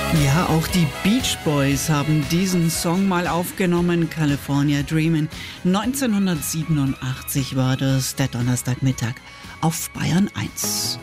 Ja, auch die Beach Boys haben diesen Song mal aufgenommen, California Dreamin'. 1987 war das, der Donnerstagmittag auf Bayern 1.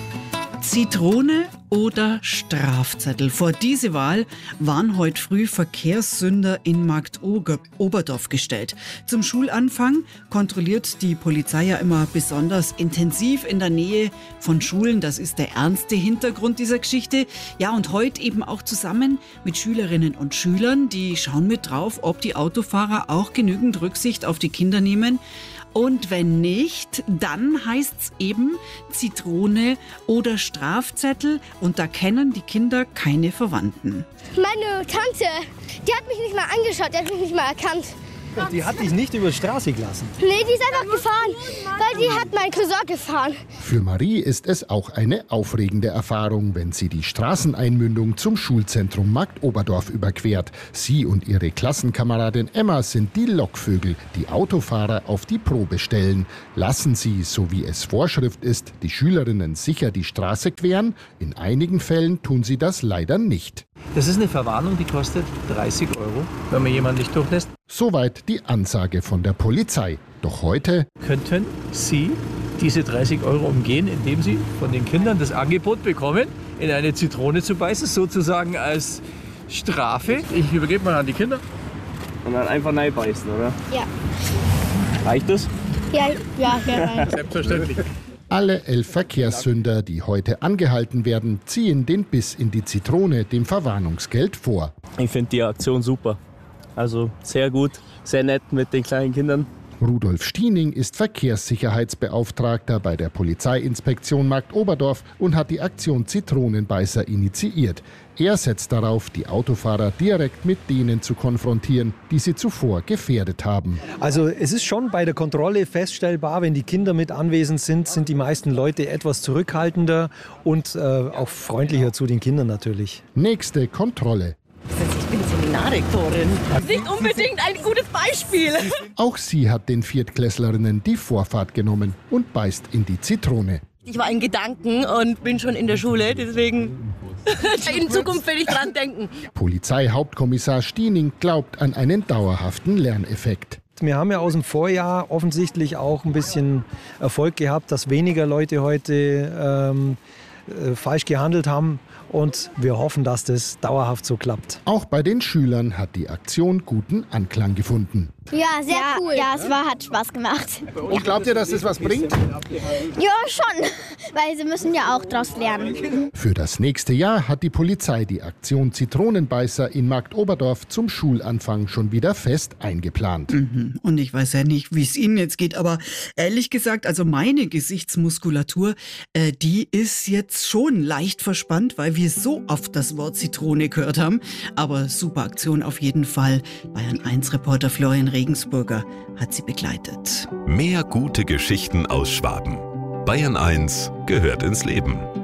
Zitrone oder Strafzettel? Vor diese Wahl waren heute früh Verkehrssünder in Marktoberdorf gestellt. Zum Schulanfang kontrolliert die Polizei ja immer besonders intensiv in der Nähe von Schulen. Das ist der ernste Hintergrund dieser Geschichte. Ja, und heute eben auch zusammen mit Schülerinnen und Schülern. Die schauen mit drauf, ob die Autofahrer auch genügend Rücksicht auf die Kinder nehmen. Und wenn nicht, dann heißt's eben Zitrone oder Strafzettel. Und da kennen die Kinder keine Verwandten. Meine Tante, die hat mich nicht mal angeschaut, die hat mich nicht mal erkannt. Die hat dich nicht über die Straße gelassen? Nee, die ist einfach gefahren, weil die hat meinen Cousin gefahren. Für Marie ist es auch eine aufregende Erfahrung, wenn sie die Straßeneinmündung zum Schulzentrum Marktoberdorf überquert. Sie und ihre Klassenkameradin Emma sind die Lockvögel, die Autofahrer auf die Probe stellen. Lassen sie, so wie es Vorschrift ist, die Schülerinnen sicher die Straße queren? In einigen Fällen tun sie das leider nicht. Das ist eine Verwarnung, die kostet 30 €, wenn man jemanden nicht durchlässt. Soweit die Ansage von der Polizei. Doch heute Könnten Sie diese 30 € umgehen, indem Sie von den Kindern das Angebot bekommen, in eine Zitrone zu beißen, sozusagen als Strafe. Ich übergebe mal an die Kinder. Und dann einfach reinbeißen, oder? Ja. Reicht das? Ja. Selbstverständlich. alle 11 Verkehrssünder, die heute angehalten werden, ziehen den Biss in die Zitrone, dem Verwarnungsgeld, vor. Ich finde die Aktion super. Also sehr gut, sehr nett mit den kleinen Kindern. Rudolf Stiening ist Verkehrssicherheitsbeauftragter bei der Polizeiinspektion Marktoberdorf und hat die Aktion Zitronenbeißer initiiert. Er setzt darauf, die Autofahrer direkt mit denen zu konfrontieren, die sie zuvor gefährdet haben. Also es ist schon bei der Kontrolle feststellbar, wenn die Kinder mit anwesend sind, sind die meisten Leute etwas zurückhaltender und auch freundlicher zu den Kindern natürlich. Nächste Kontrolle. Ich bin Seminarrektorin. Nicht unbedingt ein gutes Beispiel. Auch sie hat den Viertklässlerinnen die Vorfahrt genommen und beißt in die Zitrone. Ich war in Gedanken und bin schon in der Schule, deswegen in Zukunft will ich dran denken. Polizeihauptkommissar Stiening glaubt an einen dauerhaften Lerneffekt. Wir haben ja aus dem Vorjahr offensichtlich auch ein bisschen Erfolg gehabt, dass weniger Leute heute falsch gehandelt haben. Und wir hoffen, dass das dauerhaft so klappt. Auch bei den Schülern hat die Aktion guten Anklang gefunden. Ja, sehr cool. Ja, hat Spaß gemacht. Und glaubt ihr, dass das was bringt? Ja, schon, weil sie müssen ja auch daraus lernen. Für das nächste Jahr hat die Polizei die Aktion Zitronenbeißer in Marktoberdorf zum Schulanfang schon wieder fest eingeplant. Und ich weiß ja nicht, wie es Ihnen jetzt geht, aber ehrlich gesagt, also meine Gesichtsmuskulatur, die ist jetzt schon leicht verspannt, weil wir so oft das Wort Zitrone gehört haben. Aber super Aktion auf jeden Fall. Bayern 1 Reporter Florian Regensburger hat sie begleitet. Mehr gute Geschichten aus Schwaben. Bayern 1 gehört ins Leben.